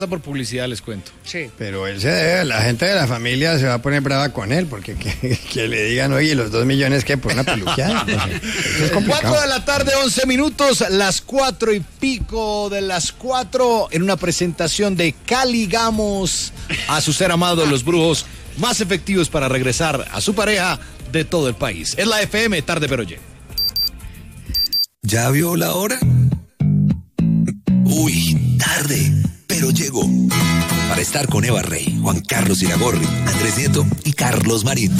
Por publicidad les cuento. Sí. Pero la gente de la familia se va a poner brava con él, porque que le digan, oye, los 2 millones que por una peluqueada. No sé. Eso es complicado. 4 de la tarde, 11 minutos, las 4 y pico de las 4, en una presentación de Caligamos a su ser amado, los brujos más efectivos para regresar a su pareja de todo el país. Es la FM, tarde pero llego. ¿Ya vio la hora? Uy, tarde, pero llegó. Para estar con Eva Rey, Juan Carlos Iragorri, Andrés Nieto y Carlos Marín.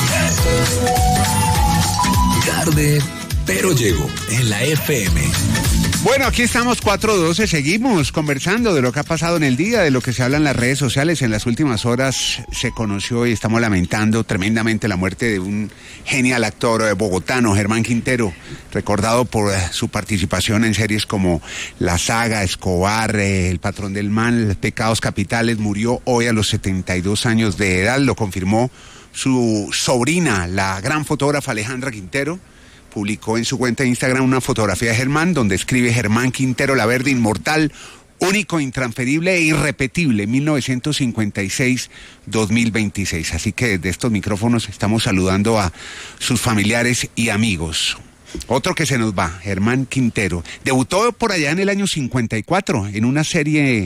Tarde, pero llegó en la FM. Bueno, aquí estamos 4:12, seguimos conversando de lo que ha pasado en el día, de lo que se habla en las redes sociales. En las últimas horas se conoció y estamos lamentando tremendamente la muerte de un genial actor bogotano, Germán Quintero, recordado por su participación en series como La Saga, Escobar, El Patrón del Mal, Pecados Capitales. Murió hoy a los 72 años de edad, lo confirmó su sobrina, la gran fotógrafa Alejandra Quintero. Publicó en su cuenta de Instagram una fotografía de Germán, donde escribe: Germán Quintero La Verde, inmortal, único, intransferible e irrepetible, 1956-2026. Así que desde estos micrófonos estamos saludando a sus familiares y amigos. Otro que se nos va, Germán Quintero. Debutó por allá en el año 54 en una serie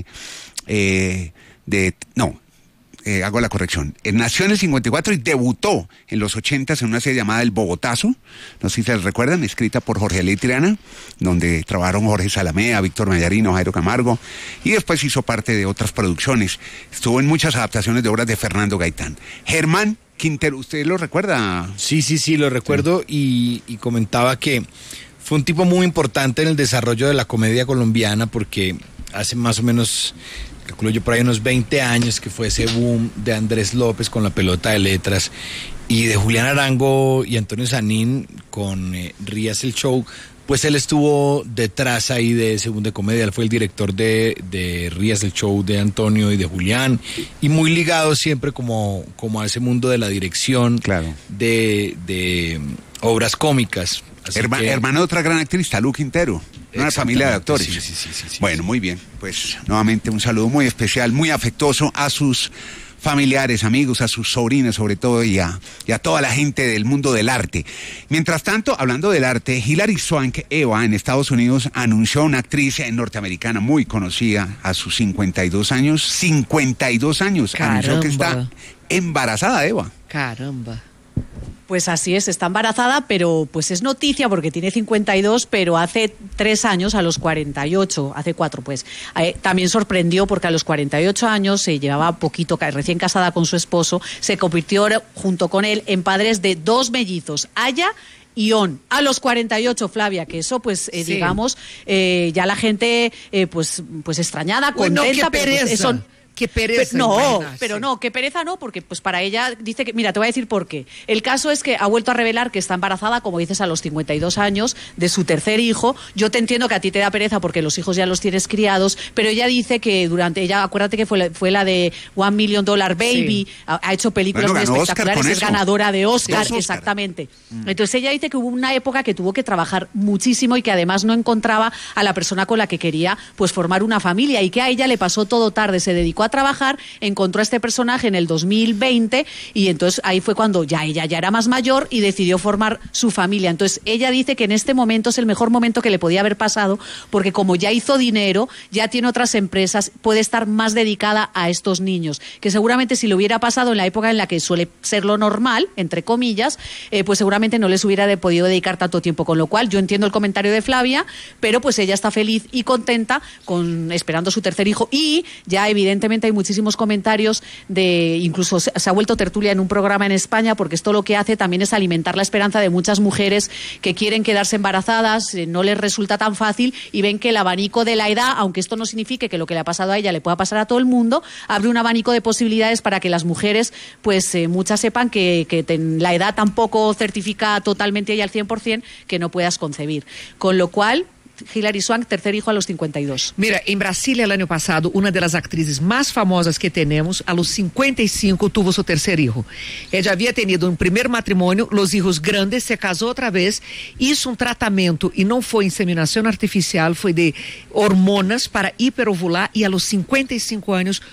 hago la corrección. Nació en el 54 y debutó en los 80 en una serie llamada El Bogotazo. No sé si se recuerdan, escrita por Jorge Alí Triana, donde trabajaron Jorge Salamea, Víctor Mayarino, Jairo Camargo, y después hizo parte de otras producciones. Estuvo en muchas adaptaciones de obras de Fernando Gaitán. Germán Quintero, ¿usted lo recuerda? Sí, lo recuerdo, sí. Y comentaba que fue un tipo muy importante en el desarrollo de la comedia colombiana, porque hace más o menos, calculo yo, por ahí unos 20 años que fue ese boom de Andrés López con La Pelota de Letras y de Julián Arango y Antonio Sanín con Rías el Show. Pues él estuvo detrás ahí de ese boom de comedia. Él fue el director de Rías el Show de Antonio y de Julián, y muy ligado siempre como a ese mundo de la dirección, claro, de obras cómicas. Hermano de otra gran actriz, Talú Quintero. Una familia de actores. Sí. Bueno, muy bien. Pues nuevamente un saludo muy especial, muy afectuoso a sus familiares, amigos, a sus sobrinos sobre todo, y a toda la gente del mundo del arte. Mientras tanto, hablando del arte, Hilary Swank, Eva, en Estados Unidos, anunció a una actriz norteamericana muy conocida a sus 52 años. 52 años. Caramba. Anunció que está embarazada, Eva. Caramba. Pues así es, está embarazada, pero pues es noticia porque tiene 52, pero hace 3 años, a los 48, hace 4 pues, también sorprendió porque a los 48 años se llevaba poquito, recién casada con su esposo, se convirtió junto con él en padres de 2 mellizos, Aya y On, a los 48, Flavia, que eso pues sí, digamos, ya la gente pues extrañada, contenta, bueno, qué pero pues, eso... Qué pereza. Qué pereza no, porque pues para ella dice que, mira, te voy a decir por qué. El caso es que ha vuelto a revelar que está embarazada, como dices, a los 52 años, de su tercer hijo. Yo te entiendo que a ti te da pereza porque los hijos ya los tienes criados, pero ella dice que acuérdate que fue la de $1 Million Baby, sí, ha hecho películas muy espectaculares, es ganadora de Oscar, exactamente. Entonces ella dice que hubo una época que tuvo que trabajar muchísimo y que además no encontraba a la persona con la que quería pues formar una familia, y que a ella le pasó todo tarde, se dedicó a trabajar, encontró a este personaje en el 2020 y entonces ahí fue cuando ella ya era más mayor y decidió formar su familia. Entonces ella dice que en este momento es el mejor momento que le podía haber pasado, porque como ya hizo dinero, ya tiene otras empresas, puede estar más dedicada a estos niños, que seguramente si le hubiera pasado en la época en la que suele ser lo normal, entre comillas, pues seguramente no les hubiera podido dedicar tanto tiempo, con lo cual yo entiendo el comentario de Flavia, pero pues ella está feliz y contenta esperando su tercer hijo, y ya evidentemente hay muchísimos comentarios incluso se ha vuelto tertulia en un programa en España, porque esto lo que hace también es alimentar la esperanza de muchas mujeres que quieren quedarse embarazadas, no les resulta tan fácil y ven que el abanico de la edad, aunque esto no signifique que lo que le ha pasado a ella le pueda pasar a todo el mundo, abre un abanico de posibilidades para que las mujeres, pues muchas sepan que la edad tampoco certifica totalmente y al 100% que no puedas concebir. Con lo cual, Hilary Swank, tercer hijo a los 52. Mira, em Brasília, el año pasado, una de las actrices más famosas que tenemos, a los 55 tuvo su tercer hijo. Ella había tenido un primer matrimonio, los hijos grandes, se casó otra vez, hizo un tratamiento y no fue inseminación artificial, fue de hormonas para hiperovular y a los 55 años